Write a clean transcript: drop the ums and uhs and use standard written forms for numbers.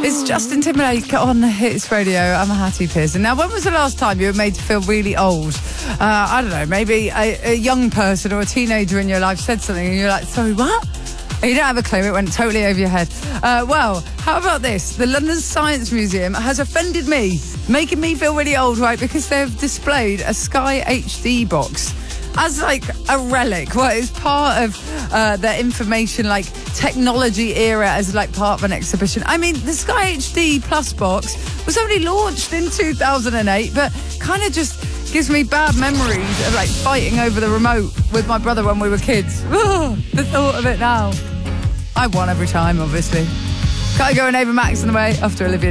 It's Justin Timberlake on Hits Radio. I'm Hattie Pearson. Now, when was the last time you were made to feel really old? I don't know, maybe a young person or a teenager in your life said something and you're like, sorry, what? And you don't have a clue, it went totally over your head. Well, how about this? The London Science Museum has offended me, making me feel really old, right? Because they've displayed a Sky HD box as like a relic. Well, it's part of their information, like technology era, as like part of an exhibition. I mean, the Sky HD Plus box was only launched in 2008, but kind of just gives me bad memories of like fighting over the remote with my brother when we were kids. The thought of it now. I won every time, obviously. Gotta go and Ava Max on the way after Olivia.